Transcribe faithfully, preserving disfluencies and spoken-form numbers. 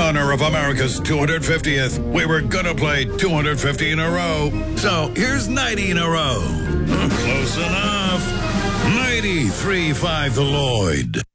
honor of America's two hundred fiftieth, we were gonna play two hundred fifty in a row. So here's ninety in a row. Close enough. ninety-three point five the Lloyd.